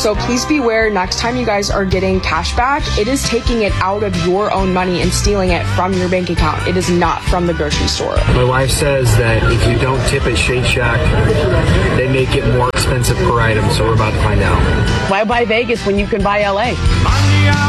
So please beware next time you guys are getting cash back, it is taking it out of your own money and stealing it from your bank account. It is not from the grocery store. My wife says that if you don't tip at Shake Shack, they make it more expensive per item, so we're about to find out. Why buy Vegas when you can buy LA?